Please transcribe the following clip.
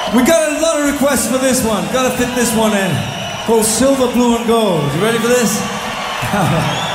We got a lot of requests for this one. Gotta fit this one in. Called Silver, Blue and Gold. You ready for this?